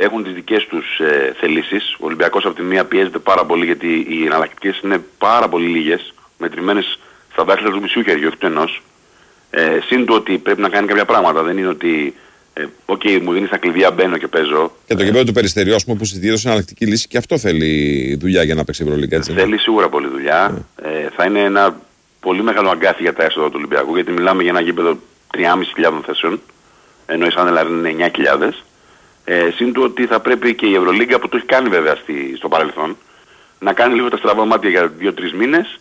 έχουν τις δικές τους θελήσεις. Ο Ολυμπιακός από τη μία πιέζεται πάρα πολύ γιατί οι εναλλακτικές είναι πάρα πολύ λίγες, μετρημένες στα δάχτυλα του μισού χεριού, όχι του ενός. Συν του ότι πρέπει να κάνει κάποια πράγματα. Δεν είναι ότι μου δίνεις τα κλειδιά, μπαίνω και παίζω. Και το γήπεδο του Περιστεριού, ας πούμε, που συζητείται ως εναλλακτική λύση, και αυτό θέλει δουλειά για να παίξει Ευρωλίγκα, έτσι. Θέλει σίγουρα πολύ δουλειά. Θα είναι ένα πολύ μεγάλο αγκάθι για τα έσοδα του Ολυμπιακού, γιατί μιλάμε για ένα γήπεδο 3.500 θέσεων, ενώ η Σάνελαρ είναι 9.000. Συν του ότι θα πρέπει και η Ευρωλίγκα, που το έχει κάνει βέβαια στο παρελθόν, να κάνει λίγο τα στραβά μάτια για 2-3 μήνες,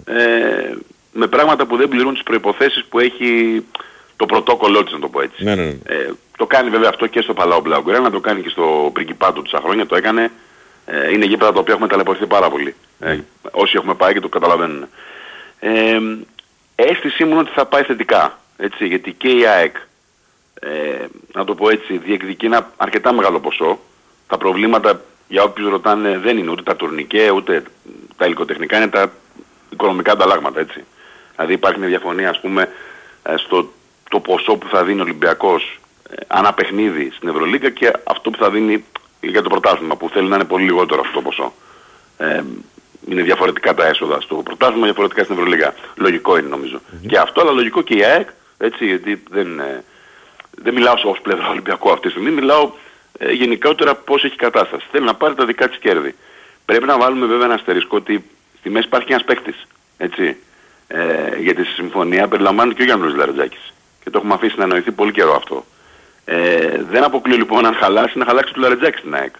με πράγματα που δεν πληρούν τις προϋποθέσεις που έχει το πρωτόκολλό της, να το πω έτσι. Το κάνει βέβαια αυτό και στο Παλάο Μπλαουγκρένα, το κάνει και στο Πριγκιπάτο του Σαχρόνια, το έκανε. Είναι γήπεδα τα οποία έχουμε ταλαιπωρηθεί πάρα πολύ. Όσοι έχουμε πάει και το καταλαβαίνουν. Αίσθησή μου είναι ότι θα πάει θετικά, έτσι, γιατί και η ΑΕΚ, να το πω έτσι, διεκδικεί ένα αρκετά μεγάλο ποσό. Τα προβλήματα, για όποιους ρωτάνε, δεν είναι ούτε τα τουρνικέ, ούτε τα υλικοτεχνικά, είναι τα οικονομικά ανταλλάγματα, έτσι. Δηλαδή υπάρχει μια διαφωνία, ας πούμε, στο το ποσό που θα δίνει ο Ολυμπιακός ανά παιχνίδι στην Ευρωλίγκα και αυτό που θα δίνει για το πρωτάθλημα, που θέλει να είναι πολύ λιγότερο αυτό το ποσό. Είναι διαφορετικά τα έσοδα στο πρωτάθλημα, διαφορετικά στην Ευρωλίγκα. Λογικό είναι, νομίζω. Και αυτό, αλλά λογικό και η ΑΕΚ, έτσι, γιατί δεν μιλάω ως πλευρά Ολυμπιακού αυτή τη στιγμή, μιλάω γενικότερα πώς έχει κατάσταση. Θέλει να πάρει τα δικά της κέρδη. Πρέπει να βάλουμε βέβαια ένα αστερίσκο ότι στη μέση υπάρχει ένας παίκτης, έτσι. Γιατί στη συμφωνία περιλαμβάνεται και ο Γιάννης Λαρετζάκης. Και το έχουμε αφήσει να εννοηθεί πολύ καιρό αυτό. Δεν αποκλείω λοιπόν αν χαλάσει, να χαλάξει το Λαρετζάκη στην ΑΕΚ.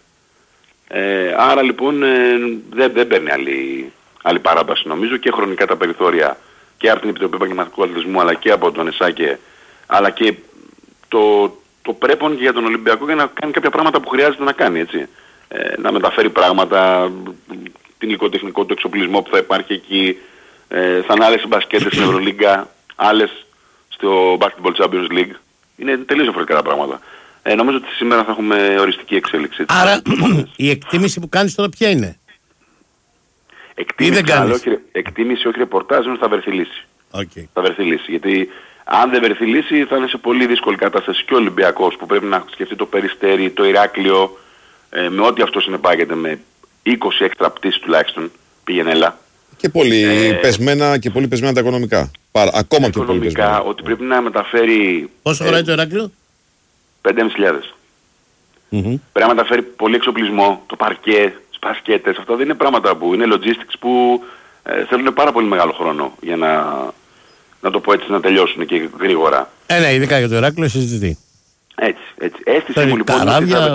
Άρα λοιπόν δεν παίρνει άλλη παράταση, νομίζω, και χρονικά τα περιθώρια και από την Επιτροπή Επαγγελματικού Αθλητισμού, αλλά και από τον ΕΣΑΚΕ, αλλά και το πρέπον και για τον Ολυμπιακό για να κάνει κάποια πράγματα που χρειάζεται να κάνει, έτσι. Να μεταφέρει πράγματα, την υλικοτεχνικό, το εξοπλισμό που θα υπάρχει εκεί. Θα είναι άλλες μπασκέτες στην Ευρωλίγκα, άλλες στο Basketball Champions League. Είναι τελείως διαφορετικά τα πράγματα. Νομίζω ότι σήμερα θα έχουμε οριστική εξέλιξη. Άρα η εκτίμηση που κάνεις τώρα ποια είναι? Εκτίμηση, όχι ρεπορτάζ, είναι θα βρεθεί λύση. Okay. Θα βρεθεί λύση. Γιατί αν δεν βρεθεί λύση θα είναι σε πολύ δύσκολη κατάσταση και ο Ολυμπιακός, που πρέπει να σκεφτεί το Περιστέρι, το Ηράκλειο, με ό,τι αυτό συνεπάγεται, με 20 έξτρα πτήσεις τουλάχιστον, πήγαινε-έλα. Και πολύ πεσμένα τα οικονομικά. Ακόμα πιο πολύ πεσμένα. Ότι πρέπει να μεταφέρει... Πόσο χωράει το Ηράκλειο? 5.500. Πρέπει να μεταφέρει πολύ εξοπλισμό, το παρκέ, σπασκέτες. Αυτά δεν είναι πράγματα που είναι logistics που θέλουν πάρα πολύ μεγάλο χρόνο για να το πω έτσι, να τελειώσουν και γρήγορα. Ναι, ειδικά για το Ηράκλειο συζητεί. Έτσι. Αίσθηση μου λοιπόν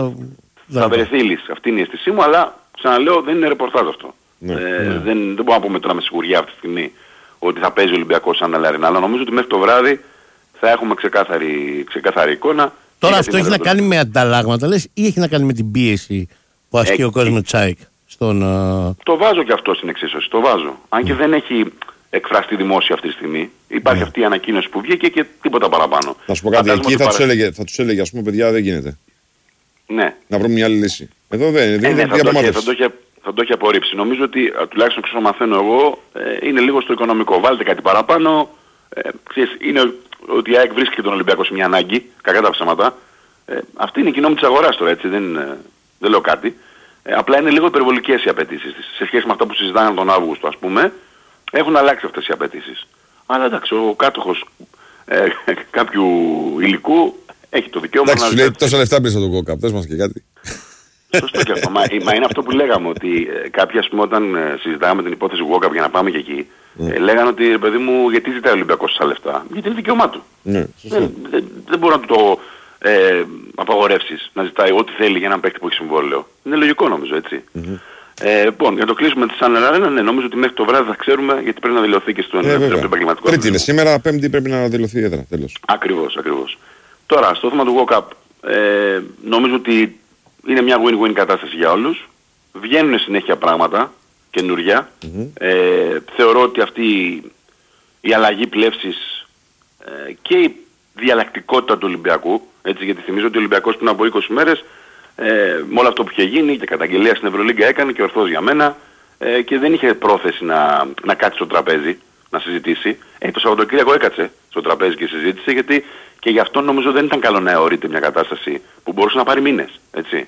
θα βρεθεί λύση. Αυτή είναι η αίσθησή μου, αλλά ξαναλέω δεν είναι ρεπορτάζ αυτό. Δεν μπορώ να πούμε τώρα με σιγουριά αυτή τη στιγμή ότι θα παίζει ο Ολυμπιακός σαν Αλαρίνα, αλλά νομίζω ότι μέχρι το βράδυ θα έχουμε ξεκάθαρη εικόνα. Τώρα αυτό έχει να κάνει με ανταλλάγματα, λες, ή έχει να κάνει με την πίεση που ασκεί ο κόσμος Τσάικ στον... Το βάζω και αυτό στην εξίσωση, το βάζω. Αν και δεν έχει εκφραστεί δημόσια αυτή τη στιγμή. Υπάρχει αυτή η ανακοίνωση που βγήκε και τίποτα παραπάνω. Θα σου πω κάτι, εκεί θα τους έλεγε, ας πούμε, παιδιά, δεν γίνεται. Ναι. Να βρούμε μια άλλη λύση. Εδώ δεν είναι θα το έχει απορρίψει. Νομίζω ότι τουλάχιστον ξέρω μαθαίνω εγώ, είναι λίγο στο οικονομικό. Βάλτε κάτι παραπάνω. Είναι ότι η ΑΕΚ βρίσκει τον Ολυμπιακό σε μια ανάγκη, κακά τα ψέματα. Αυτή είναι η κοινόμη της αγοράς τώρα, έτσι, δεν λέω κάτι. Απλά είναι λίγο υπερβολικές οι απαιτήσεις της. Σε σχέση με αυτά που συζητάγαν τον Αύγουστο, ας πούμε, έχουν αλλάξει αυτές οι απαιτήσεις. Αλλά εντάξει, ο κάτοχος κάποιου υλικού έχει το δικαίωμα να... λέει τόσα λεφτά πήρε τον κόκκαπ, δες μας και κάτι. Σωστό και αυτό. Μα είναι αυτό που λέγαμε, ότι κάποιοι, ας πούμε, όταν συζητάγαμε την υπόθεση Walkup για να πάμε και εκεί, λέγανε ότι, παιδί μου, γιατί ζητάει ο Ολυμπιακός τόσα λεφτά? Γιατί είναι δικαίωμά του. Δεν μπορεί να το απαγορεύσεις να ζητάει ό,τι θέλει για έναν παίκτη που έχει συμβόλαιο. Είναι λογικό, νομίζω, έτσι. Λοιπόν, για να το κλείσουμε τη Σαν Αρένα, ναι, νομίζω ότι μέχρι το βράδυ θα ξέρουμε, γιατί πρέπει να δηλωθεί και στον επαγγελματικό. Τρίτη είναι σήμερα, Πέμπτη πρέπει να δηλωθεί η έδρα. Τέλος. Ακριβώς. Τώρα, στο θέμα του Walkup, νομίζω ότι είναι μια win-win κατάσταση για όλους. Βγαίνουν συνέχεια πράγματα καινούργια. Θεωρώ ότι αυτή η αλλαγή πλεύσης και η διαλλακτικότητα του Ολυμπιακού, έτσι, γιατί θυμίζω ότι ο Ολυμπιακός πριν από 20 μέρες με όλο αυτό που είχε γίνει και καταγγελία στην Ευρωλίγκα έκανε και ορθώς για μένα και δεν είχε πρόθεση να κάτσει στο τραπέζι να συζητήσει. Το Σαββατοκύριακο έκατσε στο τραπέζι και συζήτησε, γιατί και γι' αυτό νομίζω δεν ήταν καλό να αιωρείται μια κατάσταση που μπορούσε να πάρει μήνες. Έτσι.